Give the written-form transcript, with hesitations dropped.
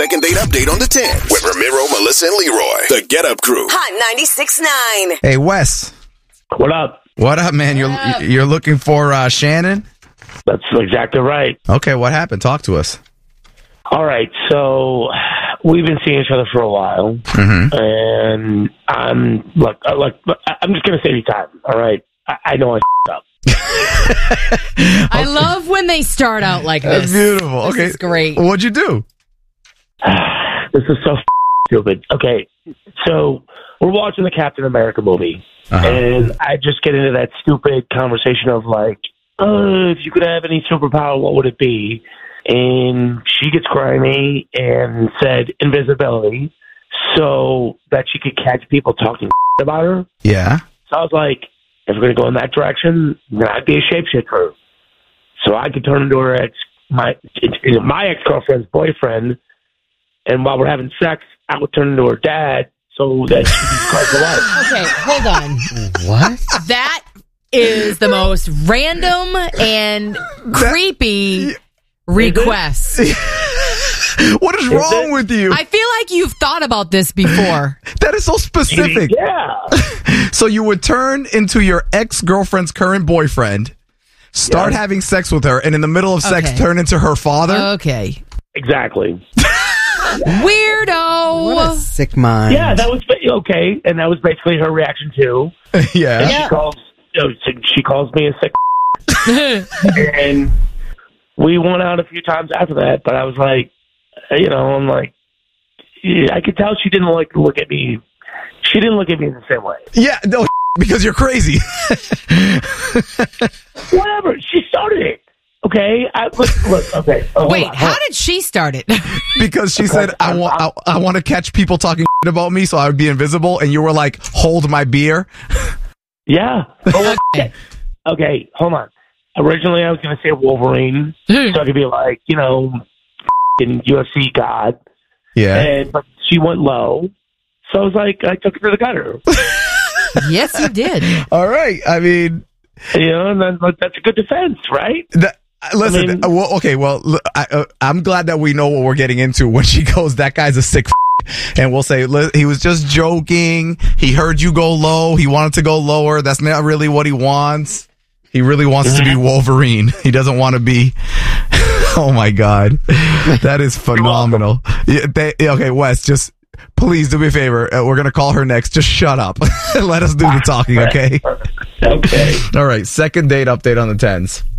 Second date update on the 10s with Ramiro, Melissa, and Leroy. The Get Up Crew. Hot 96.9. Hey, Wes. What up? What up, man? You're looking for Shannon? That's exactly right. Okay, what happened? Talk to us. All right, so we've been seeing each other for a while, and I'm just gonna say the time. All right, I know I up. I love when they start out like this. That's beautiful. This Okay, is great. What'd you do? This is so stupid. Okay, so we're watching the Captain America movie, and I just get into that stupid conversation of like, if you could have any superpower, what would it be? And she gets grimy and said invisibility so that she could catch people talking about her. Yeah. So I was like, if we're going to go in that direction, then I'd be a shapeshifter. So I could turn into her my ex-girlfriend's boyfriend, and while we're having sex, I would turn into her dad so that she could cause a life. Okay, hold on. What? That is the most random and creepy request. What is wrong with you? I feel like you've thought about this before. That is so specific. Yeah. So you would turn into your ex-girlfriend's current boyfriend, start having sex with her, and in the middle of sex, turn into her father? Okay. Exactly. Weirdo. What a sick mind. Yeah, that was okay, and that was basically her reaction too. Yeah. And she calls me a sick and we went out a few times after that, but I was like, I'm like, I could tell she didn't like to look at me. She didn't look at me in the same way. Yeah, no, because you're crazy. Whatever. She started it. Okay. Look. Okay. Wait, how did she start it? Because she said, I want to catch people talking about me so I would be invisible. And you were like, hold my beer. Yeah. Okay. Hold on. Originally, I was going to say Wolverine. So I could be like, in UFC God. Yeah. But she went low. So I was like, I took her to the gutter. Yes, you did. All right. I mean, and then that's a good defense, right? Listen, I'm glad that we know what we're getting into when she goes, that guy's a sick and we'll say, he was just joking. He heard you go low. He wanted to go lower. That's not really what he wants. He really wants to be Wolverine. He doesn't want to be. Oh my God. That is phenomenal. Okay, Wes, just please do me a favor. We're going to call her next. Just shut up. Let us do the talking, okay? Okay. All right. Second date update on the 10s.